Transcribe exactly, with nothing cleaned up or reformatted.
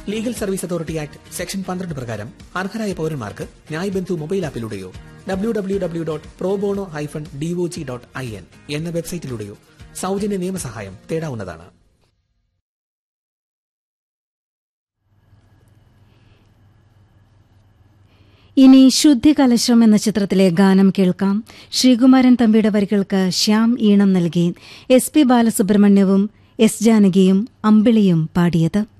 Legal service authority act section പന്ത്രണ്ട് പ്രകാരം അർഹരായ പൌരന്മാർക്ക് ന്യായ് ബന്ധു mobile ആപ്പിലൂടെയോ W W W dot pro bono hyphen DOG dot I N എന്ന വെബ്സൈറ്റിലൂടെയോ സൗജന്യ നിയമസഹായം തേടാവുന്നതാണ്. ഇനി ശുദ്ധികലശം എന്ന ചിത്രത്തിലെ ഗാനം കേൾക്കാം. ശ്രീകുമാരൻ തമ്പിയുടെ വരികൾക്ക് ശ്യാം ഈണം നൽകി എസ് പി ബാലസുബ്രഹ്മണ്യവും എസ് ജാനകിയും അമ്പിളിയും പാടിയത്.